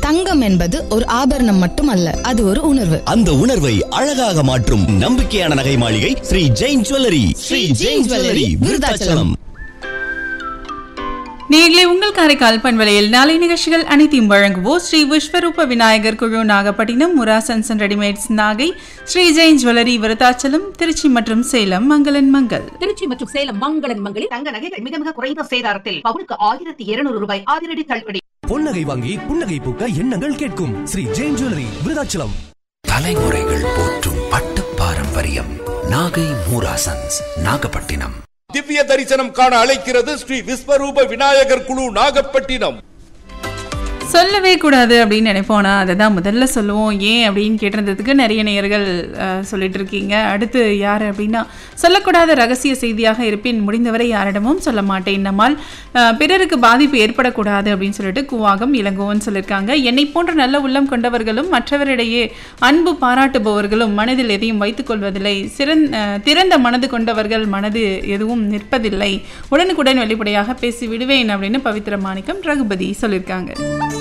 தங்கம் என்பது ஒரு ஆபரணம் மட்டுமல்ல, அது ஒரு உணர்வு. அந்த உணர்வை அழகாக மாற்றும் நம்பிக்கையான நகை மாளிகை ஸ்ரீ ஜெயின் ஜுவல்லரி. ஸ்ரீ ஜெயின் ஜுவல்லரி, விருத்தாச்சலம். நேயர்களே, உங்கள் காரைக்கால் பண்பலையில் நாளை நிகழ்ச்சிகள் அனைத்தையும் வழங்குவோம் ஸ்ரீ விஸ்வரூப விநாயகர் குழு Nagapattinam, Mura sons and readymades Nagai, Sri Jain jewellery Virudhachalam, Trichy மற்றும் சேலம் மங்களன் மங்கள். திருச்சி மற்றும் சேலம் மங்களன் மங்களில் தங்க நகைகள் மிக மிக குறைந்த சேதாரத்தில் பவுனுக்கு 1200 ரூபாய் அதிரடி தள்ளுபடி. பொன்னகை வாங்கி புன்னகை பூக்க எண்ணங்கள் கேட்கும் ஸ்ரீ ஜெயின் ஜுவல்லரி, விருத்தாச்சலம். தலைமுறைகள் போற்றும் பட்டு பாரம்பரியம் நாகை மூரா சன்ஸ் நாகப்பட்டினம். திவ்ய தரிசனம் காண அழைக்கிறது ஸ்ரீ விஸ்வரூப விநாயகர் குழு நாகப்பட்டினம். சொல்லவே கூடாது அப்படின்னு நினைப்போனா அதை தான் முதல்ல சொல்லுவோம். ஏன் அப்படின்னு கேட்டிருந்ததுக்கு நிறைய நேயர்கள் சொல்லிட்டு இருக்கீங்க. அடுத்து யார் அப்படின்னா, சொல்லக்கூடாத ரகசிய செய்தியாக இருப்பின் முடிந்தவரை யாரிடமும் சொல்ல மாட்டேன், நம்மால் பிறருக்கு பாதிப்பு ஏற்படக்கூடாது அப்படின்னு சொல்லிட்டு கூவாகம் இளங்கோவன் சொல்லியிருக்காங்க. என்னை போன்ற நல்ல உள்ளம் கொண்டவர்களும் மற்றவரிடையே அன்பு பாராட்டுபவர்களும் மனதில் எதையும் வைத்துக் கொள்வதில்லை. திறந்த மனது கொண்டவர்கள் மனது எதுவும் நிற்பதில்லை. உடனுக்குடன் வெளிப்படையாக பேசி விடுவேன் அப்படின்னு பவித்ர மாணிக்கம் ரகுபதி சொல்லியிருக்காங்க.